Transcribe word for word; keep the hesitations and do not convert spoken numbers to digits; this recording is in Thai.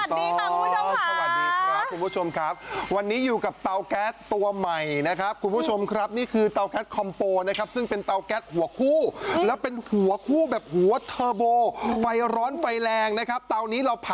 วัสดีค่ะคุณผู้ชมค่ะสวัสดีครับคุณผู้ชมครับวันนี้อยู่กับเตาแก๊สตัวใหม่นะครับคุณผู้ชมครับนี่คือเตาแก๊สคอมโปนะครับซึ่งเป็นเตาแก๊สหัวคู่และเป็นหัวคู่แบบหัวเทอร์โบไฟร้อนไฟแรงนะครับเตานี้เราผ่าน